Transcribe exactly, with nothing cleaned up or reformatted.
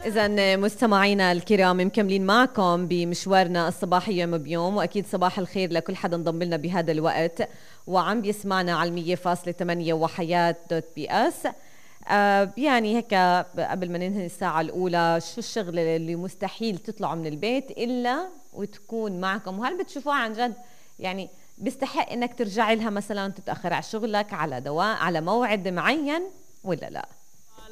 إذا مستمعينا الكرام مكملين معكم بمشوارنا الصباحي يوم بيوم، وأكيد صباح الخير لكل حدا انضم لنا بهذا الوقت وعم بيسمعنا على المية فاصلة ثمانية وحياة دوت بي اس. آه يعني هيك قبل ما ننهي الساعة الأولى، شو الشغل اللي مستحيل تطلعوا من البيت إلا وتكون معكم، وهل بتشوفوها عن جد يعني بيستحق إنك ترجعي لها مثلا تتأخر على شغلك، على دواء، على موعد معين ولا لا؟